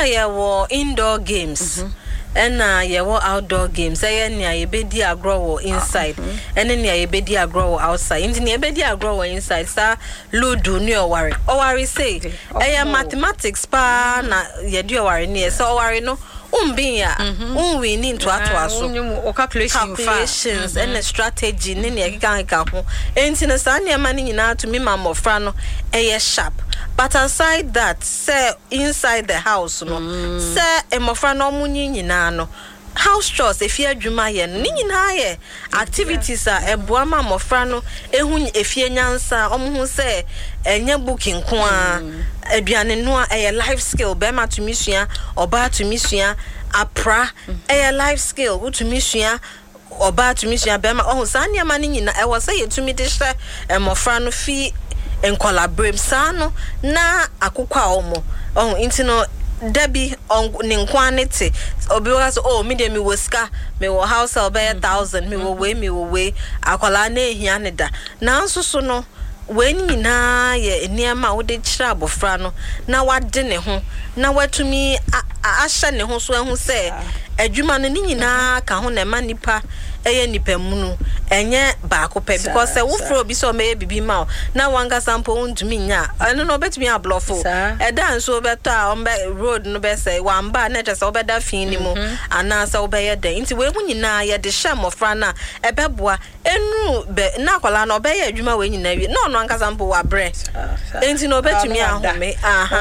yewo indoor games. Ena yewo outdoor games. Eye ni ayebedi agro inside. Ene ni ayebedi agro outside. Inti ni ayebedi agro inside. Sa ludo ni owari. Owari say. Eye mathematics pa na yedi owari ni. So owari no. Umbinya. We need to ato calculations and strategy. Nini yakika ho. Enti na sa ni mani nyina to me mamofra no. Eye sharp. But aside that, say inside the house, no, say emofra no munyi nyina no. House chores efie adwuma ye no nyina ye activities a eboama mofra no ehun efie nyansa omhu say enye booking ko a aduane no a life skill be ma to misua oba to misua apra a life skill wo to misua oba to misua be ma ohun sa niam ni nyina e wo say yetumi de hye emofra no fi en collaborate sa no na akokwa omo ohun intino Debbie on Ninkwanity obi was me de me woska me wo house obe 1,000 me wo we akwala na ehia ne da na so no we nyina ye eniema wo de kira abofra no na wade ne ho na watumi ahye ne ho so ehu se adwuma no nyina ka ho na ma nipa eye nipa munu enye baako pe because wo fro obi so me bibi ma na wanga sample untumi nya eno no betumi ablofo e dan so beto a on road no be say wamba na je say obeda fin ni mu ana say obeye den nti we nyina ye de hye mofra na ebeboa enu be na kwala na obeye adwuma we nyina wi no wanga sample wa bre nti no betumi ahome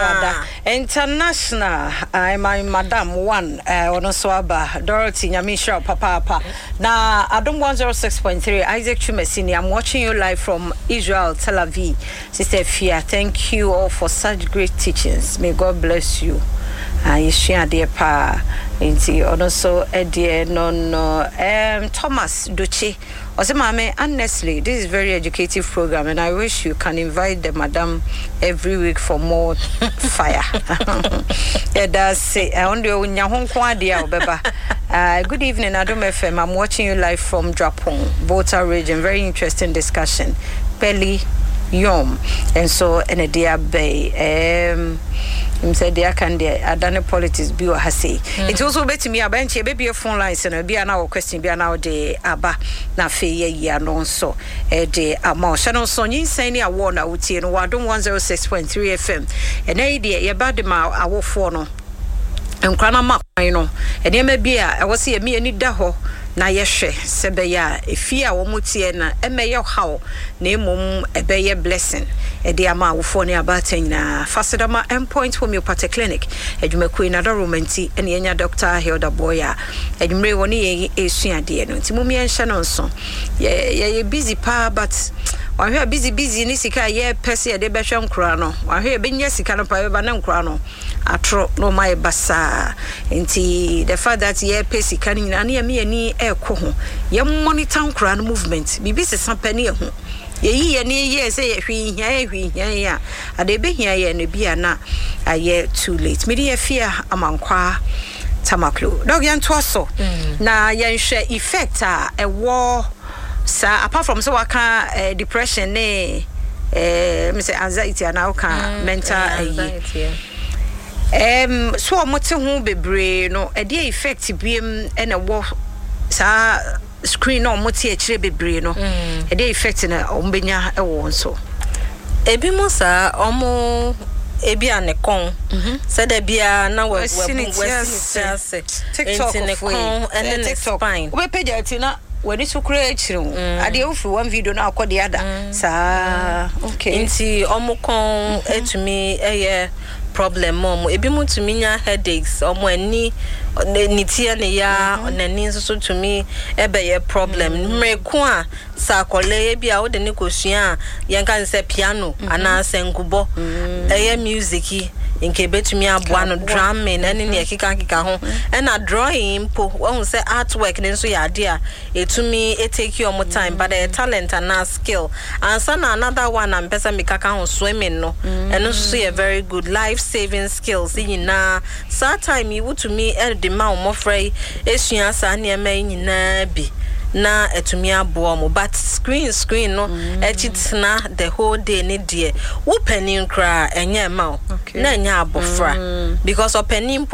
international my madam one ono so aba Dorothy Nyamisha papa na Adom 106.3 Isaac Chumesini. I'm watching you live from Israel, Tel Aviv. Sister Fia, thank you all for such great teachings. May God bless you. Yeshua dear pa inti also dear no Thomas Duchi. Osemame, honestly, this is very educative program, and I wish you can invite the madam every week for more fire. Yeah, that's it. Good evening, Adom FM. I'm watching you live from Japon, Volta region. Very interesting discussion. Peli Yom, and so in a dear bay. Said they can adane politics bi o hase it also bet me abanche be phone lines no bia na question bia na de aba na fe ye anonso de ama channel so nyinsan ni awo na wutie no Adom 106.3 FM and e de ye ba de ma awofo no enkra na makwan no e de ma bia e wo se ye me ani da ho na yehwe sebeya efia wo mutie na emeye hawo na emom ebeye blessing ede ama awofo ne abata nyina fasedama endpoint homeopathic clinic adwumaku na romanti ene yenya Dr. Hilda Boya adwumre woni ye esuade no ntimumi enhye no nso ye busy pa but wahwe busy ni sika ye pese ye de behwe nkura no wahwe benya sika no pa be ba na nkura no atro no mai basa nti the fact that ye pese sika ni na me ani eko ho ye monitor nkura no movement bibi se sampani ho ye ni ye say ye hwihia ya ade be hia ye no bia na aye too late me dey fear amankwa tamaklo dog yan to so na ye hwe effect a ewo sa apart from so waka depression ne me say anxiety and waka mental anxiety so omote ho bebre no e dey effect biem ene wo sa screen no omote a kire bebre no e dey effect na ombenya e wo nso ebi mo sa omo ebi anekon said bia na we TikTok and the spine we page atina when it's create ade ofu one video na akode ada sa okay nti omukon etumi eye problem mom ebi mu tumi nya headaches omo ani nitia ne ya onani so to me ebe problem mreku a sa kole bia wo de ne kosua yen kan se piano ana senkubo eye music nke betumi aboa no drumming ene ne kika ho na drawing po won say artwork ne so ya de a etumi take you more time but the talent and na skill and so another one am pesa mikaka ho swimming no eno so ye very good life saving skills nyina sa time you to me the ma o mofrey esua sa ne ma nyina bi na etumi aboa mo but screen no echitina the whole day ne die wo panin kra enye ma na nya abofra because opening